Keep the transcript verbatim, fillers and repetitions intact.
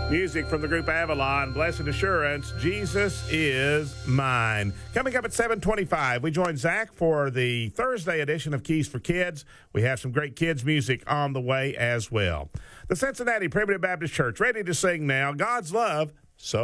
Music from the group Avalon, Blessed Assurance, Jesus is Mine. Coming up at seven twenty-five, we join Zach for the Thursday edition of Keys for Kids. We have some great kids music on the way as well. The Cincinnati Primitive Baptist Church, ready to sing now, God's Love, So